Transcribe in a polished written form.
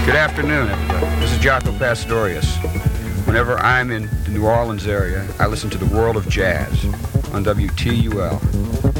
Good afternoon, everybody. This is Jaco Pastorius. Whenever I'm in the New Orleans area, I listen to the World of Jazz on WTUL.